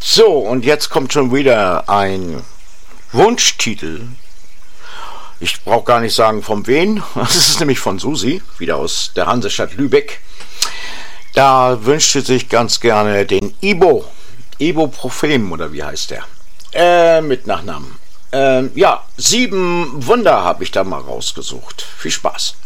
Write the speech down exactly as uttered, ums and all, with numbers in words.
So, und jetzt kommt schon wieder ein Wunschtitel. Ich brauche gar nicht sagen von wen. Das ist nämlich von Susi, wieder aus der Hansestadt Lübeck. Da wünschte sich ganz gerne den Ibo. Ibuprofen, oder wie heißt der? Äh, mit Nachnamen. Äh, ja, sieben Wunder habe ich da mal rausgesucht. Viel Spaß.